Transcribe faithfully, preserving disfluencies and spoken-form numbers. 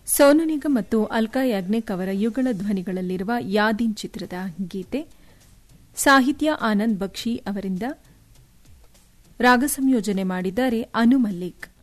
ಸೋನು ನಿಗಮ್ ಮತ್ತು ಅಲ್ಕಾ ಯಾಗ್ನಿಕ್ ಅವರ ಯುಗಳ ಧ್ವನಿಗಳಲ್ಲಿರುವ ಯಾದೀನ್ ಚಿತ್ರದ ಗೀತೆ. ಸಾಹಿತ್ಯ ಆನಂದ್ ಬಕ್ಷಿ ಅವರಿಂದ, ರಾಗ ಸಂಯೋಜನೆ ಮಾಡಿದ್ದಾರೆ ಅನು ಮಲ್ಲಿಕ್.